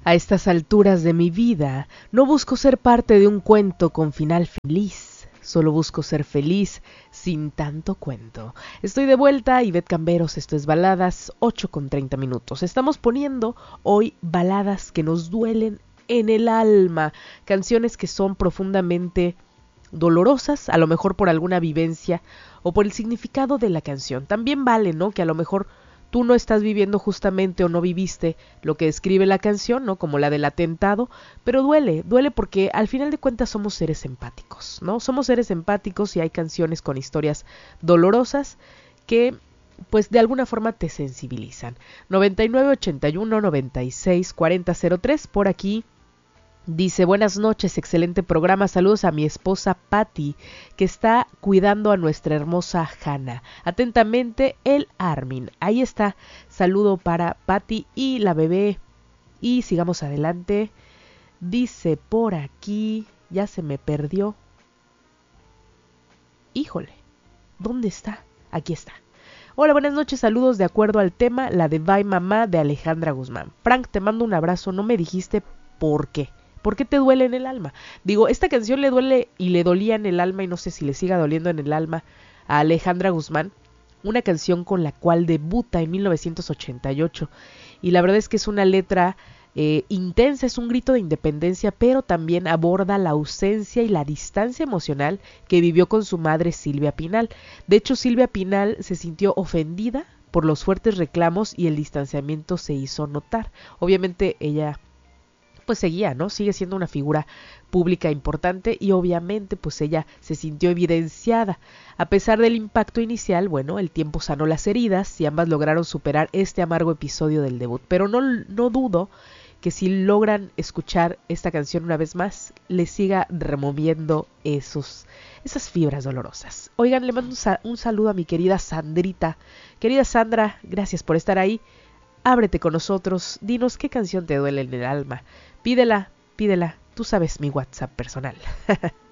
A estas alturas de mi vida, no busco ser parte de un cuento con final feliz. Solo busco ser feliz sin tanto cuento. Estoy de vuelta, Ivette Camberos, esto es Baladas, 8:30. Estamos poniendo hoy baladas que nos duelen en el alma, canciones que son profundamente dolorosas, a lo mejor por alguna vivencia o por el significado de la canción. También vale, ¿no?, que a lo mejor tú no estás viviendo justamente o no viviste lo que describe la canción, ¿no?, como la del atentado, pero duele porque al final de cuentas somos seres empáticos, ¿no? Somos seres empáticos y hay canciones con historias dolorosas que pues de alguna forma te sensibilizan. 9981964003 por aquí. Dice, buenas noches, excelente programa, saludos a mi esposa Patti, que está cuidando a nuestra hermosa Hannah. Atentamente, el Armin. Ahí está, saludo para Patti y la bebé. Y sigamos adelante. Dice por aquí, ya se me perdió. Híjole, ¿dónde está? Aquí está. Hola, buenas noches, saludos de acuerdo al tema, la de Bye Mamá de Alejandra Guzmán. Frank, te mando un abrazo, no me dijiste por qué. ¿Por qué te duele en el alma? Digo, esta canción le duele y le dolía en el alma y no sé si le siga doliendo en el alma a Alejandra Guzmán, una canción con la cual debuta en 1988 y la verdad es que es una letra intensa, es un grito de independencia, pero también aborda la ausencia y la distancia emocional que vivió con su madre Silvia Pinal. De hecho, Silvia Pinal se sintió ofendida por los fuertes reclamos y el distanciamiento se hizo notar. Obviamente ella pues seguía, ¿no? Sigue siendo una figura pública importante y obviamente pues ella se sintió evidenciada. A pesar del impacto inicial, bueno, el tiempo sanó las heridas y ambas lograron superar este amargo episodio del debut. Pero no dudo que si logran escuchar esta canción una vez más, les siga removiendo esas fibras dolorosas. Oigan, le mando un saludo a mi querida Sandrita. Querida Sandra, gracias por estar ahí. Ábrete con nosotros, dinos qué canción te duele en el alma. Pídela, tú sabes mi WhatsApp personal.